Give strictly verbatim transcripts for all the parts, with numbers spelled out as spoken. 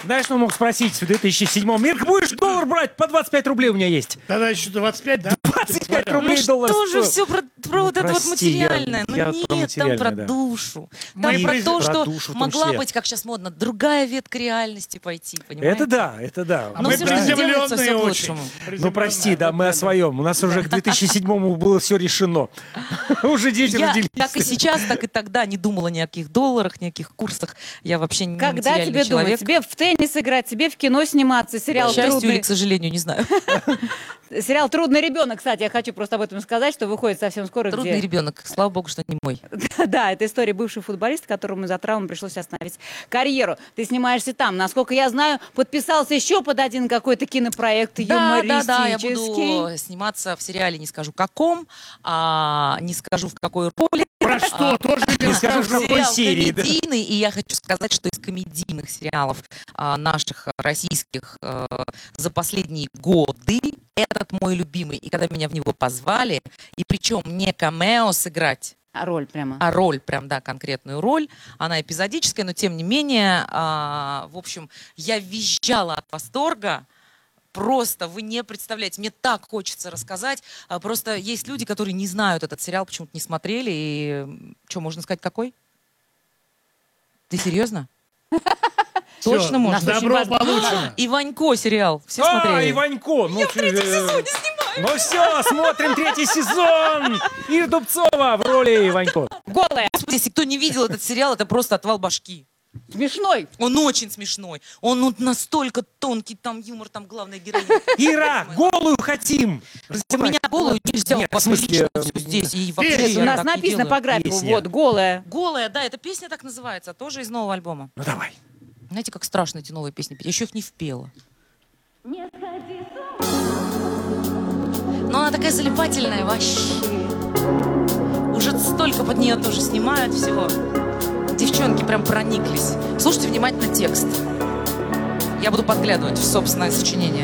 знаешь, что мог спросить в две тысячи седьмом? Мирка, будешь доллар брать? По двадцать пять рублей у меня есть. Тогда еще двадцать пять, да? двадцать пять рублей Ну доллар что же стоил. все про, про Ну, вот это вот прости, я- материальное? Ну я про нет, там материальное, про да. душу. Там Мы про при- то, про что душу в том могла числе. быть, как сейчас модно, другая ветка реальности пойти, понимаете? Это да, это да. А Но мы все, что делается, все приземленные к очень. лучшему. Ну прости, да, мы о своем. У нас уже к две тысячи седьмому было все решено. Уже дети Я родились. как и сейчас, так и тогда не думала ни о каких долларах, ни о каких курсах. Я вообще не Когда материальный тебе человек. думать? Тебе в теннис играть, тебе в кино сниматься, К сериал счастью или, «Трудный». к сожалению, не знаю. Сериал «Трудный ребенок», кстати, я хочу просто об этом сказать, что выходит совсем скоро. Трудный где... ребенок. Слава богу, что не мой. Да, это история бывшего футболиста, которому из-за травмы пришлось остановить карьеру. Ты снимаешься там. Насколько я знаю, подписался еще под один какой-то кинопроект Да, да, да, я юмористический. буду сниматься в сериале, не скажу каком, а, не скажу в какой роли. Про что? Тоже не скажу, скажу. в какой Сериал серии, да. комедийный, и я хочу сказать, что из комедийных сериалов а, наших а, российских а, за последние годы этот мой любимый. И когда меня в него позвали, и причем не камео сыграть, А роль прямо. а роль, прям, да, конкретную роль. Она эпизодическая, но тем не менее, а, в общем, я визжала от восторга. Просто вы не представляете, мне так хочется рассказать. А, Просто есть люди, которые не знают этот сериал, почему-то не смотрели. И что, можно сказать, какой? Ты серьезно? Всё, Точно можно? Добро получено. Иванько сериал. Все А, смотрели? Иванько! Ну, я в третьем сезоне снимаю! Ну все, смотрим третий сезон! Ира Дубцова в роли Иванько. Голая. Господи, если кто не видел этот сериал, это просто отвал башки. Смешной. Он очень смешной. Он ну, настолько тонкий, там юмор, там главная героиня. Ира, голую хотим! У меня голую нельзя, Нет, у в смысле, все здесь. И вообще песня. я У нас так не написано делаю. по графику, Песня. вот, голая. Голая, да, эта песня так называется, тоже из нового альбома. Ну давай. Знаете, как страшно эти новые песни петь. Я еще их не впела. Но она такая залипательная вообще. Уже столько под нее тоже снимают всего. Девчонки прям прониклись. Слушайте внимательно текст. Я буду подглядывать в собственное сочинение.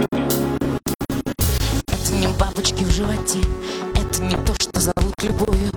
Это не бабочки в животе. Это не то, что зовут любовью.